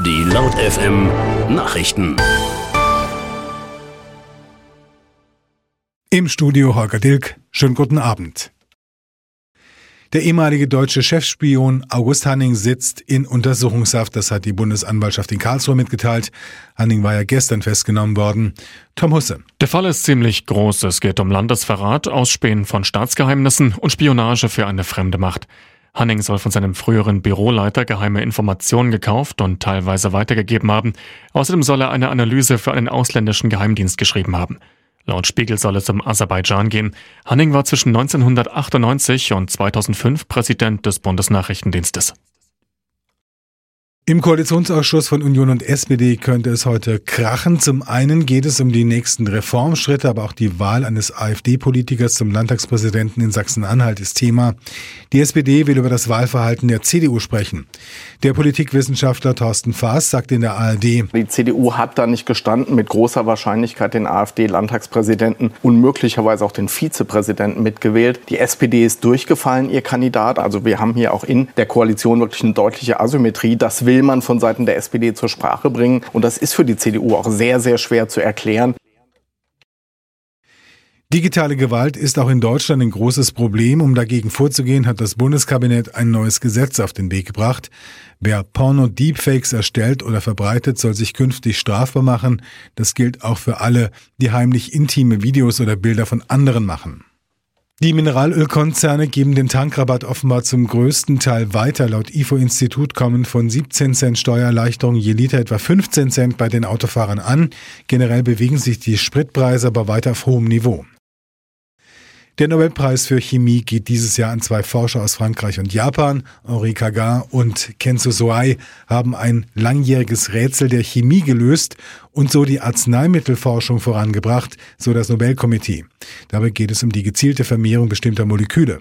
Die Laut FM Nachrichten. Im Studio Holger Dilk. Schönen guten Abend. Der ehemalige deutsche Chefspion August Hanning sitzt in Untersuchungshaft. Das hat die Bundesanwaltschaft in Karlsruhe mitgeteilt. Hanning war ja gestern festgenommen worden. Tom Husse. Der Fall ist ziemlich groß. Es geht um Landesverrat, Ausspähen von Staatsgeheimnissen und Spionage für eine fremde Macht. Hanning soll von seinem früheren Büroleiter geheime Informationen gekauft und teilweise weitergegeben haben. Außerdem soll er eine Analyse für einen ausländischen Geheimdienst geschrieben haben. Laut Spiegel soll es um Aserbaidschan gehen. Hanning war zwischen 1998 und 2005 Präsident des Bundesnachrichtendienstes. Im Koalitionsausschuss von Union und SPD könnte es heute krachen. Zum einen geht es um die nächsten Reformschritte, aber auch die Wahl eines AfD-Politikers zum Landtagspräsidenten in Sachsen-Anhalt ist Thema. Die SPD will über das Wahlverhalten der CDU sprechen. Der Politikwissenschaftler Thorsten Faas sagt in der ARD: Die CDU hat da nicht gestanden, mit großer Wahrscheinlichkeit den AfD-Landtagspräsidenten und möglicherweise auch den Vizepräsidenten mitgewählt. Die SPD ist durchgefallen, ihr Kandidat. Also wir haben hier auch in der Koalition wirklich eine deutliche Asymmetrie. Das will man von Seiten der SPD zur Sprache bringen. Und das ist für die CDU auch sehr, sehr schwer zu erklären. Digitale Gewalt ist auch in Deutschland ein großes Problem. Um dagegen vorzugehen, hat das Bundeskabinett ein neues Gesetz auf den Weg gebracht. Wer Porno-Deepfakes erstellt oder verbreitet, soll sich künftig strafbar machen. Das gilt auch für alle, die heimlich intime Videos oder Bilder von anderen machen. Die Mineralölkonzerne geben den Tankrabatt offenbar zum größten Teil weiter. Laut IFO-Institut kommen von 17 Cent Steuererleichterung je Liter etwa 15 Cent bei den Autofahrern an. Generell bewegen sich die Spritpreise aber weiter auf hohem Niveau. Der Nobelpreis für Chemie geht dieses Jahr an zwei Forscher aus Frankreich und Japan. Henri Kagan und Kenzo Soai haben ein langjähriges Rätsel der Chemie gelöst und so die Arzneimittelforschung vorangebracht, so das Nobelkomitee. Dabei geht es um die gezielte Vermehrung bestimmter Moleküle.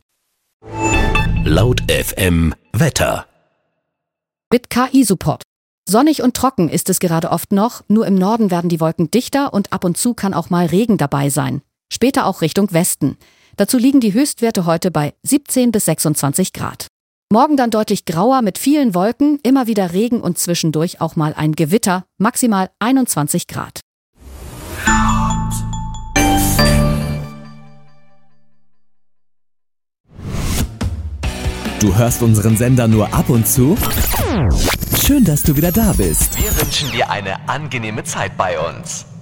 Laut FM Wetter. Mit KI-Support. Sonnig und trocken ist es gerade oft noch, nur im Norden werden die Wolken dichter und ab und zu kann auch mal Regen dabei sein. Später auch Richtung Westen. Dazu liegen die Höchstwerte heute bei 17 bis 26 Grad. Morgen dann deutlich grauer mit vielen Wolken, immer wieder Regen und zwischendurch auch mal ein Gewitter, maximal 21 Grad. Du hörst unseren Sender nur ab und zu? Schön, dass du wieder da bist. Wir wünschen dir eine angenehme Zeit bei uns.